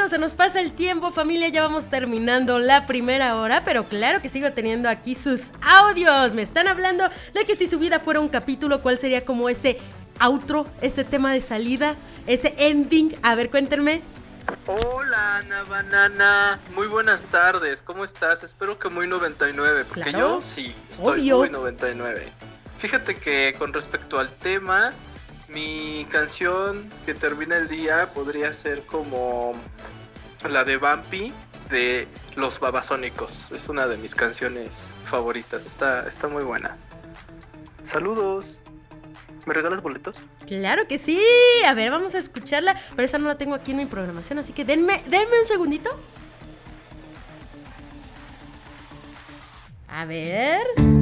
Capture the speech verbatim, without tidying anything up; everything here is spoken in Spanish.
se nos pasa el tiempo, familia, ya vamos terminando la primera hora, pero claro que sigo teniendo aquí sus audios. Me están hablando de que si su vida fuera un capítulo, ¿cuál sería como ese outro, ese tema de salida, ese ending? A ver, cuéntenme. Hola, Ana Banana, muy buenas tardes, ¿cómo estás? Espero que muy noventa y nueve, porque claro, yo sí, estoy obvio. muy noventa y nueve. Fíjate que con respecto al tema, mi canción que termina el día podría ser como la de Bumpy de Los Babasónicos. Es una de mis canciones favoritas, está, está muy buena. Saludos. ¿Me regalas boletos? Claro que sí. A ver, vamos a escucharla, pero esa no la tengo aquí en mi programación, así que denme, denme un segundito. A ver...